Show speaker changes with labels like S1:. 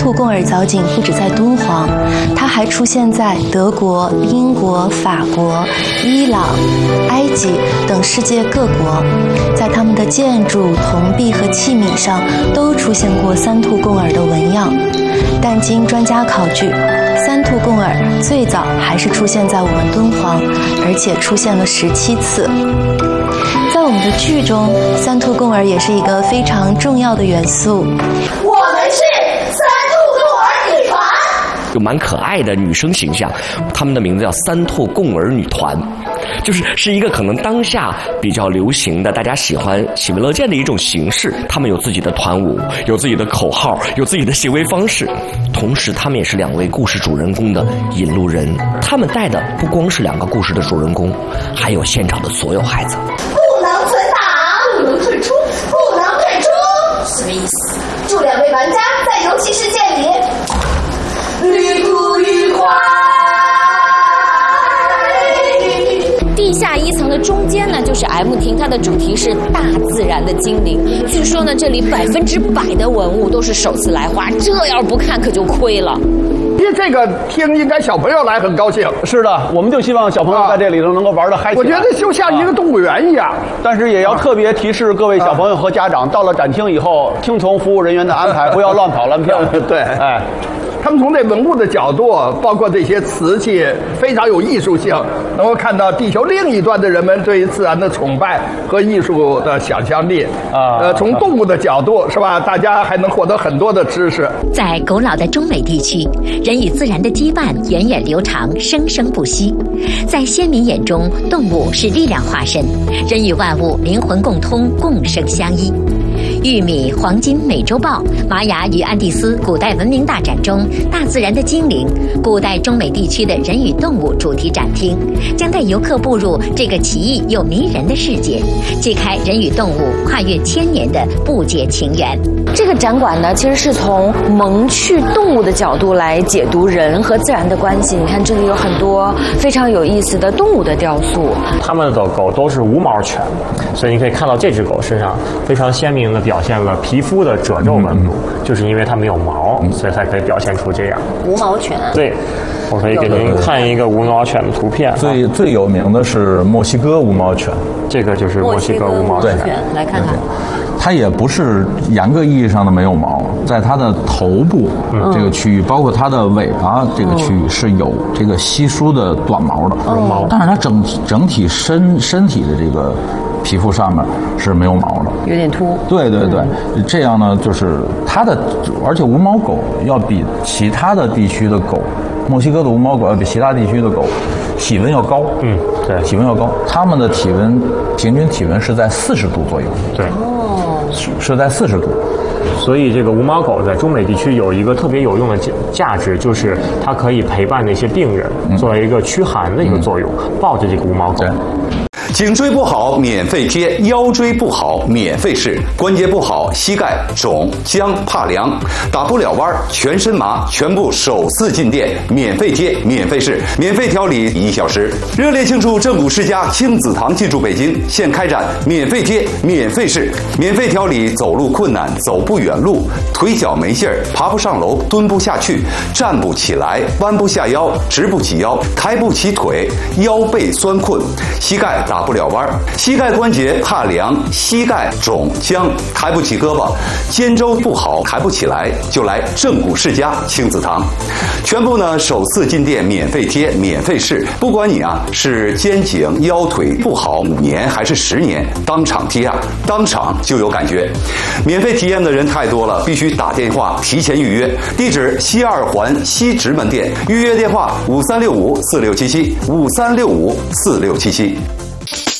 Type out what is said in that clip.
S1: 兔贡尔藻井不止在敦煌，它还出现在德国、英国、法国、伊朗、埃及等世界各国，在他们的建筑、铜币和器皿上都出现过三兔贡尔的纹样。但经专家考据，三兔贡尔最早还是出现在我们敦煌，而且出现了17次。在我们的剧中，三兔贡尔也是一个非常重要的元素。
S2: 我们是三兔贡尔女团，
S3: 有蛮可爱的女生形象，她们的名字叫三兔贡尔女团。是一个可能当下比较流行的，大家喜闻乐见的一种形式。他们有自己的团舞，有自己的口号，有自己的行为方式。同时，他们也是2位故事主人公的引路人。他们带的不光是2个故事的主人公，还有现场的所有孩子。
S2: 不能存档，不能退出，不能退出，什么意思？祝2位玩家在游戏世界里旅途愉快。
S4: 地下1层的中间呢，就是 M 厅，它的主题是大自然的精灵。据说呢，这里100%的文物都是首次来花，这要不看可就亏了。
S5: 因为这个厅应该小朋友来很高兴。
S6: 是的，我们就希望小朋友在这里头能够玩得嗨起来。
S5: 我觉得就像一个动物园一样。
S6: 但是也要特别提示各位小朋友和家长，到了展厅以后，听从服务人员的安排，不要乱跑乱跳。
S5: 对，哎。他们从这文物的角度，包括这些瓷器，非常有艺术性，能够看到地球另一端的人们对于自然的崇拜和艺术的想象力。从动物的角度，是吧？大家还能获得很多的知识。
S7: 在古老的中美地区，人与自然的羁绊源远流长，生生不息。在先民眼中，动物是力量化身，人与万物灵魂共通，共生相依。玉米、黄金、美洲豹、玛雅与安第斯古代文明大展中，大自然的精灵，古代中美地区的人与动物主题展厅，将带游客步入这个奇异又迷人的世界，揭开人与动物跨越1000年的不解情缘。
S4: 这个展馆呢，其实是从萌趣动物的角度来解读人和自然的关系。你看这里有很多非常有意思的动物的雕塑，
S8: 它们的狗都是无毛犬，所以你可以看到这只狗身上非常鲜明的表现了皮肤的褶皱纹路，就是因为它没有毛，所以才可以表现出这样。
S4: 无毛犬，
S8: 对，我可以给您看一个无毛犬的图片。
S9: 最有名的是墨西哥无毛犬，
S8: 这个就是墨西哥无毛犬。
S4: 来看看。
S9: 它也不是严格意义上的没有毛，在它的头部这个区域，包括它的尾巴这个区域是有这个稀疏的短毛的，但是它整体身体的这个皮肤上面是没有毛的，
S4: 有点秃。
S9: 对，这样呢，就是它的，而且无毛狗要比其他的地区的狗，墨西哥的无毛狗要比其他地区的狗体温要高。对，体温要高，它们的体温平均体温是在40度左右。
S8: 对。
S9: 是在40度，
S8: 所以这个无毛狗在中美地区有一个特别有用的价值，就是它可以陪伴那些病人，作为一个驱寒的一个作用，抱着这个无毛狗。
S10: 颈椎不好免费贴，腰椎不好免费试，关节不好膝盖肿僵怕凉打不了弯全身麻，全部首次进店免费贴免费试免费调理1小时。热烈庆祝正骨世家亲子堂进驻北京，现开展免费贴免费试免费调理走路困难走不远路，腿脚没劲儿爬不上楼蹲不下去站不起来弯不下腰直不起腰抬不起腿腰背酸困膝盖打不了弯，膝盖关节怕凉，膝盖肿僵抬不起胳膊，肩周不好抬不起来，就来正骨世家亲子堂。全部呢首次进店免费贴免费试，不管你是肩颈腰腿不好5年还是10年，当场贴当场就有感觉。免费体验的人太多了，必须打电话提前预约。地址西2环西直门店，预约电话5365467753654677。